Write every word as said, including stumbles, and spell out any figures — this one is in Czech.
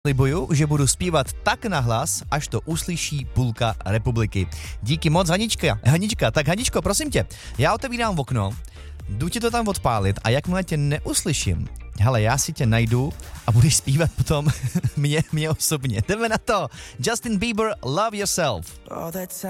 Slibuju, že budu zpívat tak nahlas, až to uslyší půlka republiky. Díky moc, Hanička. Hanička, tak Haničko, prosím tě, já otevírám okno, jdu ti to tam odpálit a jakmile tě neuslyším, hele, já si tě najdu a budeš zpívat potom mě, mě osobně. Jdeme na to. Justin Bieber, Love Yourself.